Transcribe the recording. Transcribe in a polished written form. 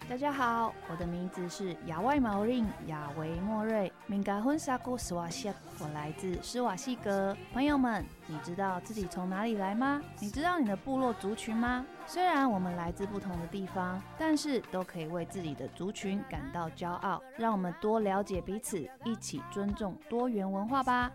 大家好，我的名字是亚外毛令亚维莫瑞，敏感婚沙古斯瓦西，我来自施瓦西格。朋友们，你知道自己从哪里来吗？你知道你的部落族群吗？虽然我们来自不同的地方，但是都可以为自己的族群感到骄傲。让我们多了解彼此，一起尊重多元文化吧。